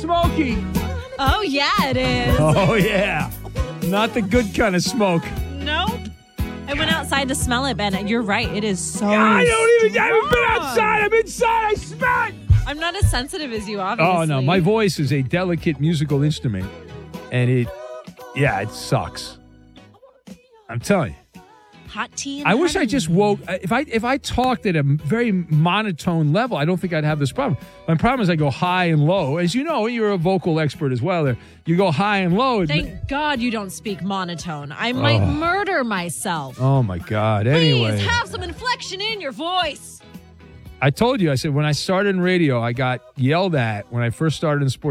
smoky. Oh, yeah, it is. Oh, yeah. Not the good kind of smoke. Nope. I went outside to smell it, Ben. You're right. It is so I haven't been strong. outside. I'm inside. I smell it. I'm not as sensitive as you, obviously. Oh, no. My voice is a delicate musical instrument. And it sucks. I'm telling you. Hot tea. I wish I just woke. If I talked at a very monotone level, I don't think I'd have this problem. My problem is I go high and low. As you know, you're a vocal expert as well. You go high and low. Thank God you don't speak monotone. I might murder myself. Oh, my God. Anyway. Please have some inflection in your voice. I told you, I said, when I started in radio, I got yelled at when I first started in sports.